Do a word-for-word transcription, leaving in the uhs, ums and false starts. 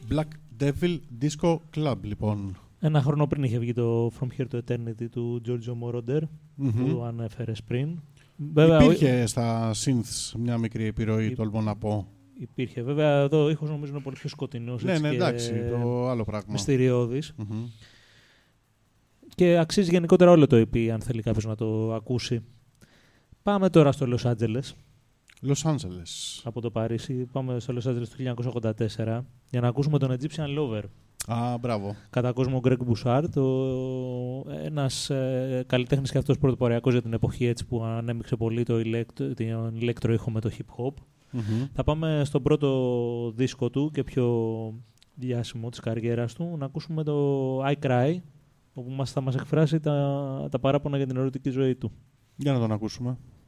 Black Devil Disco Club, λοιπόν. Ένα χρόνο πριν είχε βγει το From Here to Eternity του Giorgio Moroder, Mm-hmm. που ανέφερες πριν. Βέβαια, υπήρχε ο... στα synths μια μικρή επιρροή, Υ... τολμώ να πω. Υπήρχε. Βέβαια, εδώ ο ήχος νομίζω είναι πολύ πιο σκοτεινός. Ναι, ναι, και... εντάξει, το άλλο πράγμα. Μυστηριώδης. Mm-hmm. Και αξίζει γενικότερα όλο το ι πι, αν θέλει κάποιος να το ακούσει. Πάμε τώρα στο Los Angeles. Los Angeles. Από το Παρίσι. Πάμε στο Los Angeles του χίλια εννιακόσια ογδόντα τέσσερα για να ακούσουμε τον Egyptian Lover. Α, μπράβο. Κατά κόσμο Greg Bouchard, το... ένας ε, καλλιτέχνης και αυτός πρωτοποριακός για την εποχή, έτσι, που ανέμειξε πολύ το ηλέκτρο, την ηλέκτρο-ήχο με το hip-hop. Mm-hmm. Θα πάμε στον πρώτο δίσκο του και πιο διάσημο της καριέρας του, να ακούσουμε το I Cry, όπου μας, θα μας εκφράσει τα, τα παράπονα για την ερωτική ζωή του. Για να τον ακούσουμε.